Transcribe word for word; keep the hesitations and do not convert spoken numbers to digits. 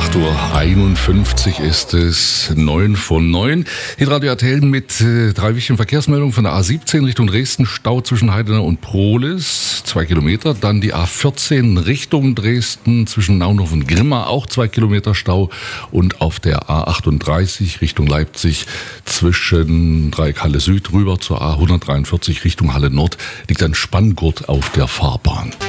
acht Uhr einundfünfzig ist es, neun vor neun. Hitradio R T L mit äh, drei wichtigen Verkehrsmeldungen von der A siebzehn Richtung Dresden, Stau zwischen Heidenau und Prohlis, zwei Kilometer. Dann die A vierzehn Richtung Dresden zwischen Naunhof und Grimma, auch zwei Kilometer Stau. Und auf der A achtunddreißig Richtung Leipzig zwischen Dreieck Halle Süd rüber zur A hundertdreiundvierzig Richtung Halle Nord liegt ein Spanngurt auf der Fahrbahn.